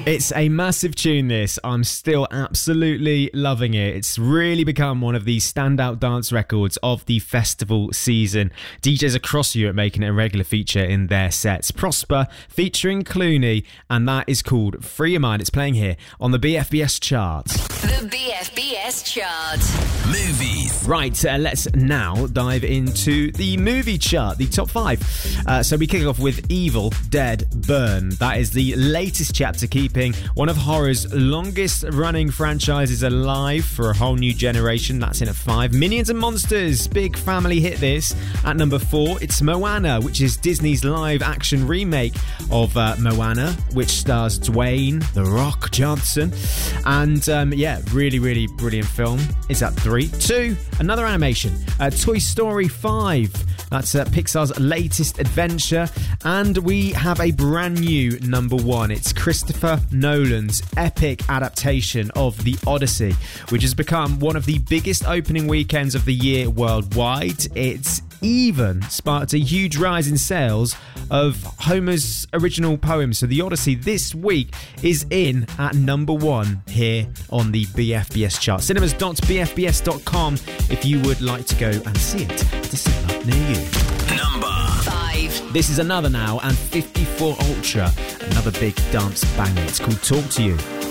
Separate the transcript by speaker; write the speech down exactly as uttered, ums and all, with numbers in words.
Speaker 1: It's a massive tune, this. I'm still absolutely loving it. It's really become one of the standout dance records of the festival season. D Js across Europe making it a regular feature in their sets. Prosper featuring Clooney, and that is called Free Your Mind. It's playing here on the B F B S chart.
Speaker 2: The B F B S chart.
Speaker 3: Movies.
Speaker 1: Right, uh, let's now dive into the movie chart, the top five. Uh, so we kick off with Evil Dead Burn. That is the latest chapter, keeping one of horror's longest running franchises alive for a whole new generation. That's in at five. Minions and Monsters, big family hit this. At number four, it's Moana, which is Disney's live action remake of uh, Moana, which stars Dwayne The Rock Johnson. And um, yeah, really, really brilliant film. It's at three. Two, another animation, uh, Toy Story five. That's uh, Pixar's latest adventure. And we have a brand new number one. It's Christopher Nolan's epic adaptation of The Odyssey, which has become one of the biggest opening weekends of the year worldwide. It's even sparked a huge rise in sales of Homer's original poem. So The Odyssey this week is in at number one here on the B F B S chart. cinemas dot b f b s dot com if you would like to go and see it at a cinema near you.
Speaker 3: Number
Speaker 2: five.
Speaker 1: This is another now, and fifty-four Ultra, another big dance banger. It's called Talk to You.